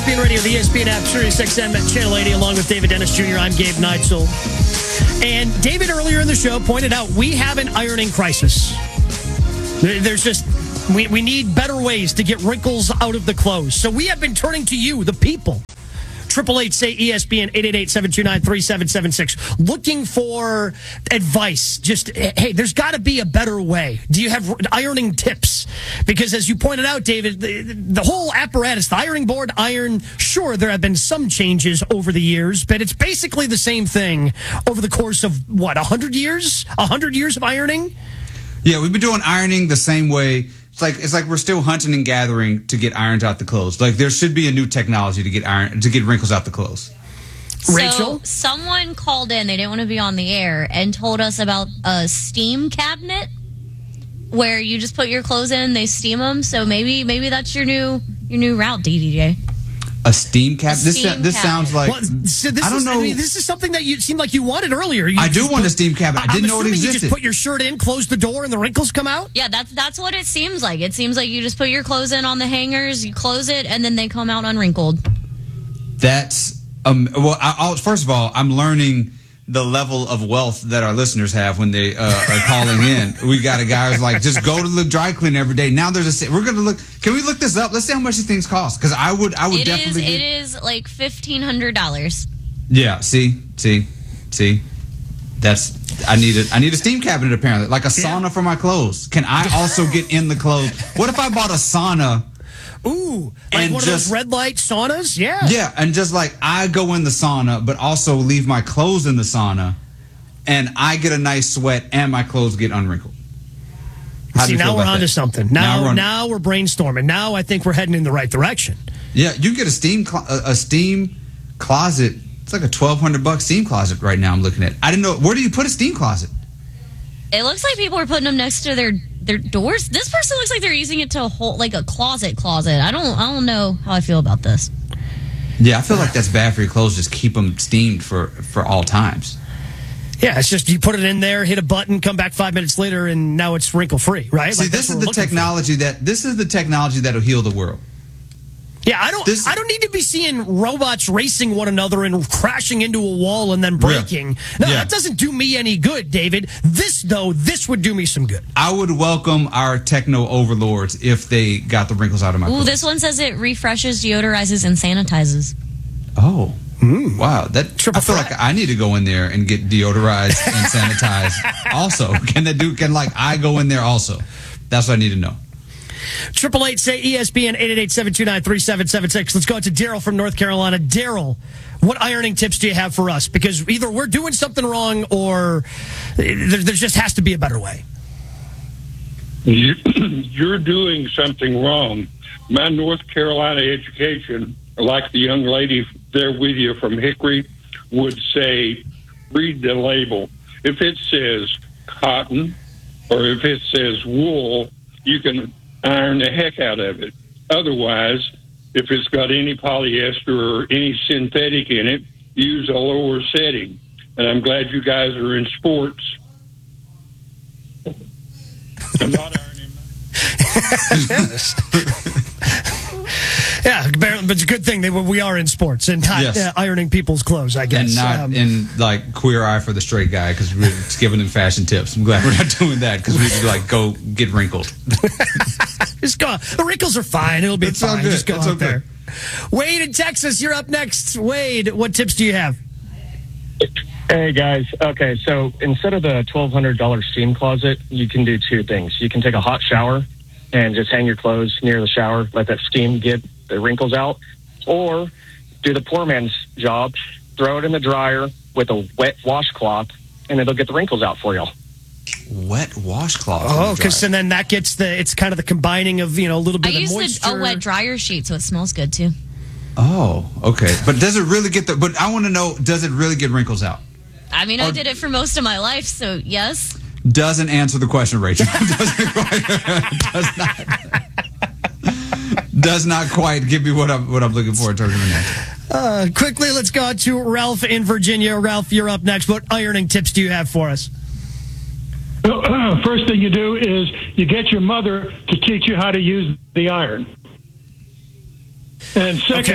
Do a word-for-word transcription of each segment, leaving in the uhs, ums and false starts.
S P N Radio, the E S P N app, Sirius X M at Channel eighty, along with David Dennis Junior I'm Gabe Neitzel. And David, earlier in the show, pointed out we have an ironing crisis. There's just, we, we need better ways to get wrinkles out of the clothes. So we have been turning to you, the people. Triple eight say E S P N, eight eight eight, seven two nine, three seven seven six. Looking for advice. Just, hey, there's got to be a better way. Do you have ironing tips? Because as you pointed out, David, the, the whole apparatus, the ironing board, iron, sure, there have been some changes over the years, but it's basically the same thing over the course of, what, one hundred years? one hundred years of ironing? Yeah, we've been doing ironing the same way. It's like it's like we're still hunting and gathering to get irons out the clothes. Like there should be a new technology to get iron to get wrinkles out the clothes. So Rachel? Someone called in, they didn't want to be on the air, and told us about a steam cabinet where you just put your clothes in, they steam them. So maybe maybe that's your new your new route, D D J. A steam cabinet. This steam this cabinet. sounds like Well, so this I don't is, know. I mean, this is something that you seemed like you wanted earlier. You I do just want put- a steam cabinet. I didn't I'm know it assuming existed. You just put your shirt in, close the door, and the wrinkles come out? Yeah, that's that's what it seems like. It seems like you just put your clothes in on the hangers, you close it, and then they come out unwrinkled. That's um. Well, I, I'll, first of all, I'm learning the level of wealth that our listeners have when they uh, are calling in. We got a guy who's like, just go to the dry clean every day. Now there's a. We're gonna look. Can we look this up? Let's see how much these things cost. Because I would. I would It is definitely. it get- is like fifteen hundred dollars. Yeah. See. See. See. That's. I need a. I need a steam cabinet apparently, like a sauna for my clothes. Can I also get in the clothes? What if I bought a sauna? Ooh, like And one just- of those red light saunas? Yeah. Yeah, and just like I go in the sauna, but also leave my clothes in the sauna, and I get a nice sweat, and my clothes get unwrinkled. How do See, you feel now we're about onto that? something. Now Now, we're now, on- we're brainstorming. Now I think we're heading in the right direction. Yeah, you get a steam clo- a, a steam closet. It's like a twelve hundred bucks steam closet right now. I'm looking at. I didn't know where do you put a steam closet? It looks like people are putting them next to their their doors. This person looks like they're using it to hold like a closet closet. I don't I don't know how I feel about this. Yeah, I feel like that's bad for your clothes. Just keep them steamed for for all times. Yeah, it's just you put it in there, hit a button, come back five minutes later, and now it's wrinkle free, right? See, Like, that's this is what the we're looking for. technology that this is the technology that'll heal the world. Yeah, I don't. This- I don't need to be seeing robots racing one another and crashing into a wall and then breaking. No, Yeah. that doesn't do me any good, David. This though, this would do me some good. I would welcome our techno overlords if they got the wrinkles out of my Ooh, clothes. this one says it refreshes, deodorizes, and sanitizes. Oh, wow! That Triple I feel threat. like I need to go in there and get deodorized and sanitized. Also, can that do? Can like I go in there also? That's what I need to know. Triple eight say E S P N eight eight eight seven two nine three seven seven six. Let's go out to Daryl from North Carolina. Daryl, what ironing tips do you have for us? Because either we're doing something wrong or there, there just has to be a better way. You- You're doing something wrong. My North Carolina education, like the young lady there with you from Hickory, would say, read the label. If it says cotton or if it says wool, you can iron the heck out of it. Otherwise, if it's got any polyester or any synthetic in it, use a lower setting. And I'm glad you guys are in sports. I'm not ironing. Yeah, but it's a good thing that we are in sports and not Yes. uh, ironing people's clothes, I guess. And not Um, in like queer eye for the straight guy because we're just giving them fashion tips. I'm glad we're not doing that because we could like go get wrinkled. Just go. The wrinkles are fine. It'll be It's all fine. good. Just go It's out okay. there. Wade in Texas, you're up next. Wade, what tips do you have? Hey guys, okay, so instead of the twelve hundred dollars steam closet, you can do two things. You can take a hot shower and just hang your clothes near the shower, let that steam get the wrinkles out, or do the poor man's job, throw it in the dryer with a wet washcloth, and it'll get the wrinkles out for you. Wet washcloth. Oh, because then that gets the, it's kind of the combining of, you know, a little I bit of use moisture. the, a wet dryer sheet, so it smells good too. Oh, okay. But does it really get the? But I want to know, does it really get wrinkles out? I mean, I Or- did it for most of my life, so yes. Doesn't answer the question, Rachel. doesn't quite, does not. Does not quite give me what I'm what I'm looking for in terms of an answer. Uh, quickly, let's go out to Ralph in Virginia. Ralph, you're up next. What ironing tips do you have for us? First thing you do is you get your mother to teach you how to use the iron. And second, Okay.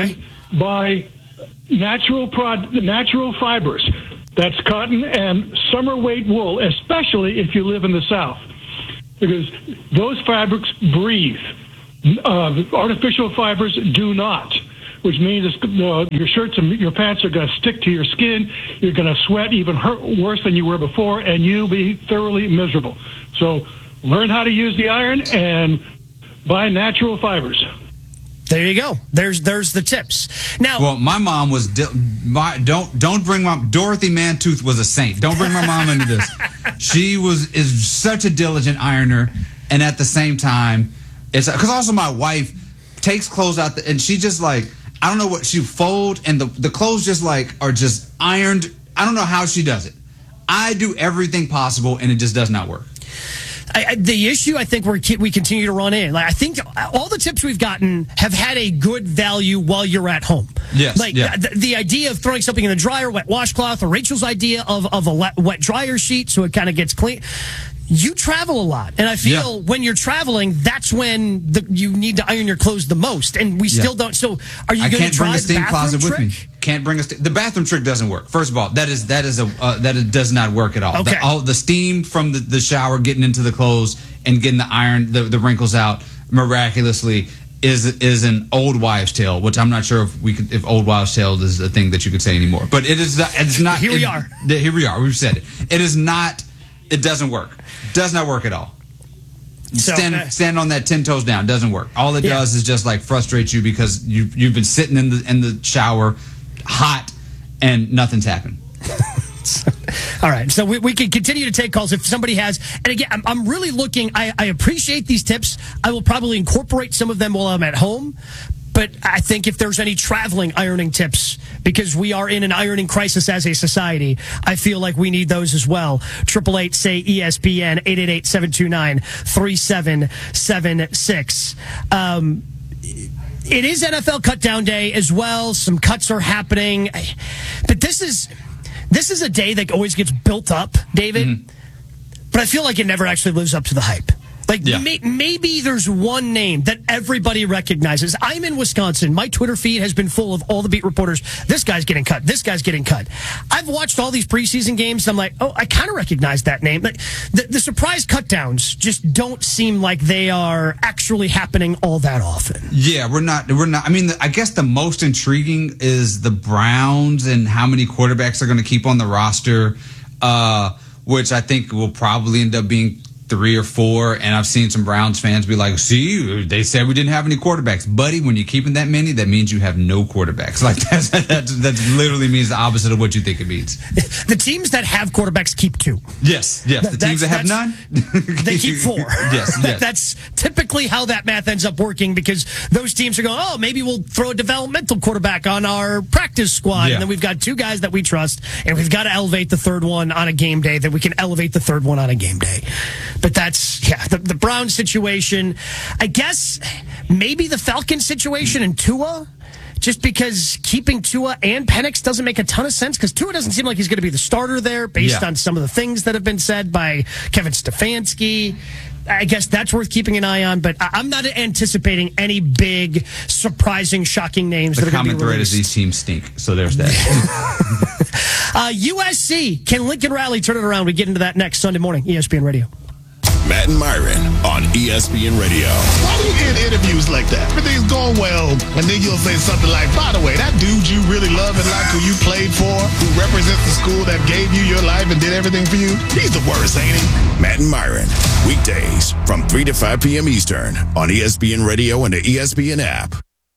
buy natural prod, natural fibers. That's cotton and summer weight wool, especially if you live in the South, because those fabrics breathe. Uh, artificial fibers do not, which means uh, your shirts and your pants are going to stick to your skin. You're going to sweat even hurt, worse than you were before, and you'll be thoroughly miserable. So learn how to use the iron and buy natural fibers. There you go. There's there's the tips. Now, well, my mom was di- my, don't don't bring my Dorothy Mantooth was a saint. Don't bring my mom into this. She was is such a diligent ironer, and at the same time, it's because also my wife takes clothes out the, and she just like I don't know what she fold and the the clothes just like are just ironed. I don't know how she does it. I do everything possible, and it just does not work. I, I, the issue I think we're, we continue to run in. Like I think all the tips we've gotten have had a good value while you're at home. Yes. Like yeah. the, the idea of throwing something in the dryer, wet washcloth, or Rachel's idea of of a wet dryer sheet so it kind of gets clean. You travel a lot, and I feel yeah. when you're traveling, that's when the, you need to iron your clothes the most. And we still yeah. don't. So, are you going to try the steam closet trick? with me? Can't bring a st- the bathroom trick doesn't work. First of all, that is that is a uh, that it does not work at all. Okay. The, all the steam from the, the shower getting into the clothes and getting the iron the, the wrinkles out miraculously is is an old wives' tale, which I'm not sure if we could, if old wives' tale is a thing that you could say anymore. But it is not. It's not. Here we it, are. Here we are. We've said it. It is not. It doesn't work. Does not work at all. So, stand uh, stand on that ten toes down. Doesn't work. All it yeah. does is just like frustrate you because you you've been sitting in the in the shower, hot, and nothing's happened. All right, so we, we can continue to take calls if somebody has. And again, I'm, I'm really looking. I, I appreciate these tips. I will probably incorporate some of them while I'm at home. But I think if there's any traveling ironing tips, because we are in an ironing crisis as a society, I feel like we need those as well. Triple eight say E S P N eight eight eight seven two nine three seven seven six. Um, it is N F L cut down day as well. Some cuts are happening, but this is this is a day that always gets built up, David. Mm-hmm. But I feel like it never actually lives up to the hype. Like, yeah. may, maybe there's one name that everybody recognizes. I'm in Wisconsin. My Twitter feed has been full of all the beat reporters. This guy's getting cut. This guy's getting cut. I've watched all these preseason games, and I'm like, oh, I kind of recognize that name. Like, the, the surprise cut downs just don't seem like they are actually happening all that often. Yeah, we're not. We're not. I mean, I guess the most intriguing is the Browns and how many quarterbacks are going to keep on the roster, uh, which I think will probably end up being three or four, and I've seen some Browns fans be like, see, they said we didn't have any quarterbacks. Buddy, when you're keeping that many, that means you have no quarterbacks. Like, that's, that's, that literally means the opposite of what you think it means. The teams that have quarterbacks keep two. Yes, yes. The That's, teams that have none? They keep four. Yes, yes. That's typically how that math ends up working, because those teams are going, oh, maybe we'll throw a developmental quarterback on our practice squad, yeah. and then we've got two guys that we trust, and we've got to elevate the third one on a game day, that we can elevate the third one on a game day. But that's, yeah, the, the Browns situation. I guess maybe the Falcons situation and Tua, just because keeping Tua and Penix doesn't make a ton of sense, because Tua doesn't seem like he's going to be the starter there based yeah. on some of the things that have been said by Kevin Stefanski. I guess that's worth keeping an eye on, but I'm not anticipating any big, surprising, shocking names the that are going to be common thread released. is these teams stink, so there's that. uh, U S C, can Lincoln Riley turn it around? We get into that next Sunday morning, E S P N Radio. Matt and Myron on E S P N Radio. Why do you end interviews like that? Everything's going well, and then you'll say something like, by the way, that dude you really love and like, who you played for, who represents the school that gave you your life and did everything for you, he's the worst, ain't he? Matt and Myron, weekdays from three to five p.m. Eastern on E S P N Radio and the E S P N app.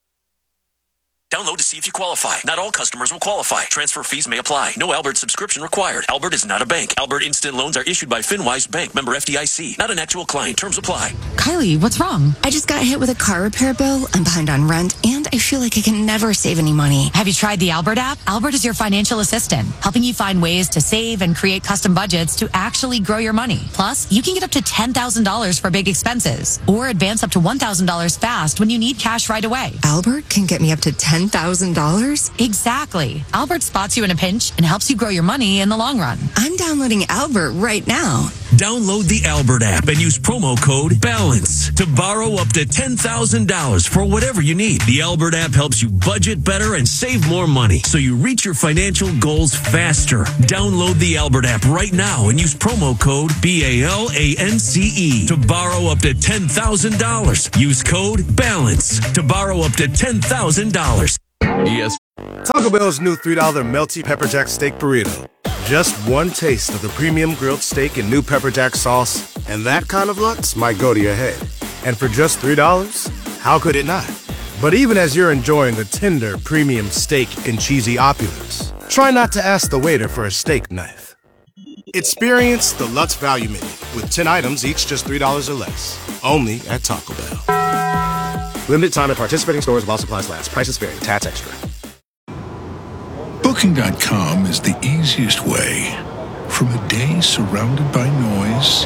Download to see if you qualify. Not all customers will qualify. Transfer fees may apply. No Albert subscription required. Albert is not a bank. Albert Instant Loans are issued by FinWise Bank, member F D I C. Not an actual client. Terms apply. Kylie, what's wrong? I just got hit with a car repair bill. I'm behind on rent, and I feel like I can never save any money. Have you tried the Albert app? Albert is your financial assistant, helping you find ways to save and create custom budgets to actually grow your money. Plus, you can get up to ten thousand dollars for big expenses, or advance up to one thousand dollars fast when you need cash right away. Albert can get me up to ten thousand dollars? Exactly. Albert spots you in a pinch and helps you grow your money in the long run. I'm downloading Albert right now. Download the Albert app and use promo code BALANCE to borrow up to ten thousand dollars for whatever you need. The Albert app helps you budget better and save more money so you reach your financial goals faster. Download the Albert app right now and use promo code B A L A N C E to borrow up to ten thousand dollars. Use code BALANCE to borrow up to ten thousand dollars. Yes. Taco Bell's new three dollar Melty Pepper Jack Steak Burrito. Just one taste of the premium grilled steak and new pepper jack sauce, and that kind of lux might go to your head. And for just three dollars, how could it not? But even as you're enjoying the tender premium steak and cheesy opulence, try not to ask the waiter for a steak knife. Experience the Lutz Value Menu with ten items, each just three dollars or less. Only at Taco Bell. Limited time at participating stores while supplies last. Prices vary. Tats extra. Booking dot com is the easiest way from a day surrounded by noise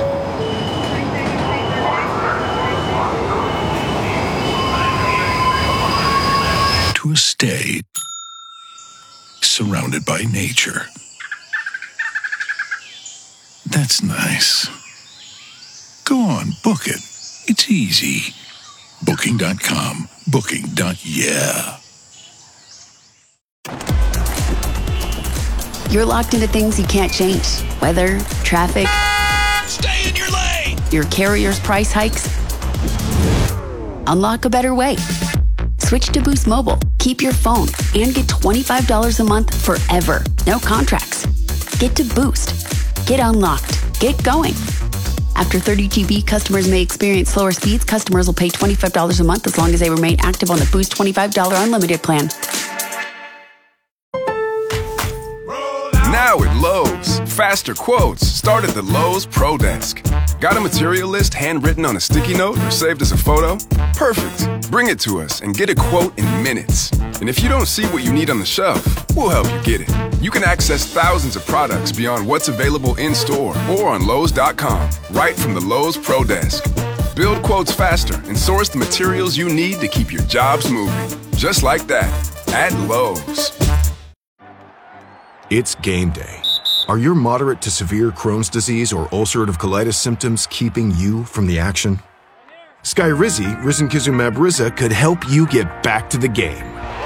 to a stay surrounded by nature. That's nice. Go on, book it. It's easy. Booking dot com. Booking. Yeah. You're locked into things you can't change. Weather, traffic. Stay in your lane! Your carrier's price hikes. Unlock a better way. Switch to Boost Mobile. Keep your phone and get twenty-five dollars a month forever. No contracts. Get to Boost. Get unlocked. Get going. After thirty G B, customers may experience slower speeds. Customers will pay twenty-five dollars a month as long as they remain active on the Boost twenty-five dollars unlimited plan. Now at Lowe's, faster quotes start at the Lowe's Pro Desk. Got a material list handwritten on a sticky note or saved as a photo? Perfect. Bring it to us and get a quote in minutes. And if you don't see what you need on the shelf, we'll help you get it. You can access thousands of products beyond what's available in-store or on Lowe's dot com, right from the Lowe's Pro Desk. Build quotes faster and source the materials you need to keep your jobs moving. Just like that, at Lowe's. It's game day. Are your moderate to severe Crohn's disease or ulcerative colitis symptoms keeping you from the action? Skyrizi, risankizumab Riza, could help you get back to the game.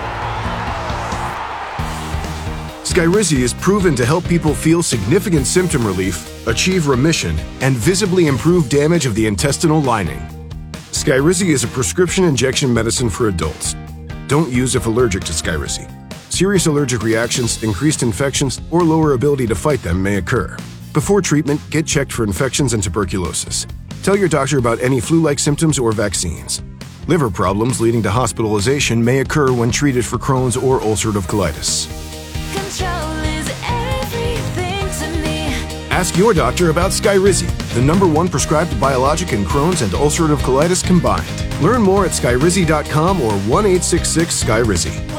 Skyrizi is proven to help people feel significant symptom relief, achieve remission, and visibly improve damage of the intestinal lining. Skyrizi is a prescription injection medicine for adults. Don't use if allergic to Skyrizi. Serious allergic reactions, increased infections, or lower ability to fight them may occur. Before treatment, get checked for infections and tuberculosis. Tell your doctor about any flu-like symptoms or vaccines. Liver problems leading to hospitalization may occur when treated for Crohn's or ulcerative colitis. Control is everything to me. Ask your doctor about Skyrizi, the number one prescribed biologic in Crohn's and ulcerative colitis combined. Learn more at skyrizi dot com or one eight six six Skyrizi.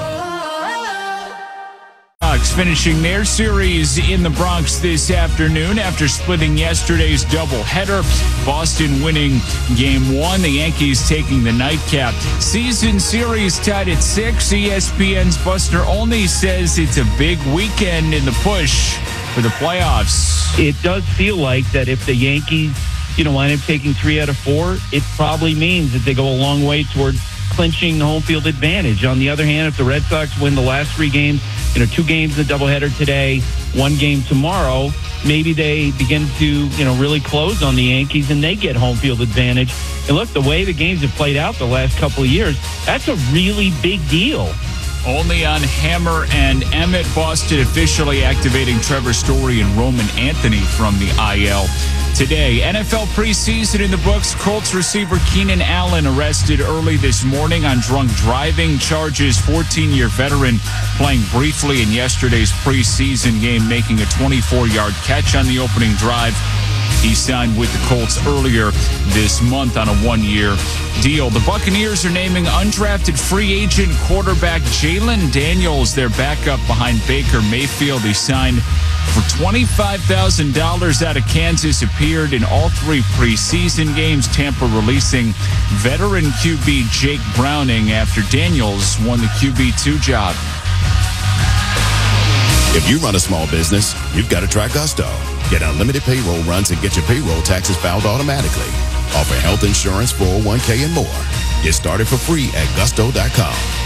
Finishing their series in the Bronx this afternoon after splitting yesterday's doubleheader. Boston winning game one, the Yankees taking the nightcap. Season series tied at six. E S P N's Buster Olney says it's a big weekend in the push for the playoffs. It does feel like that if the Yankees, you know, wind up taking three out of four, it probably means that they go a long way toward clinching the home field advantage. On the other hand, if the Red Sox win the last three games, you know, two games in the doubleheader today, one game tomorrow, maybe they begin to, you know, really close on the Yankees and they get home field advantage. And look, the way the games have played out the last couple of years, that's a really big deal. Only on Hammer and Emmett. Boston officially activating Trevor Story and Roman Anthony from the I L today. N F L preseason in the books. Colts receiver Keenan Allen arrested early this morning on drunk driving charges. fourteen-year veteran playing briefly in yesterday's preseason game, making a twenty-four-yard catch on the opening drive. He signed with the Colts earlier this month on a one-year deal. The Buccaneers are naming undrafted free agent quarterback Jalen Daniels their backup behind Baker Mayfield. He signed for twenty-five thousand dollars out of Kansas, appeared in all three preseason games. Tampa releasing veteran Q B Jake Browning after Daniels won the Q B two job. If you run a small business, you've got to try Gusto. Get unlimited payroll runs and get your payroll taxes filed automatically. Offer health insurance, four oh one k, and more. Get started for free at gusto dot com.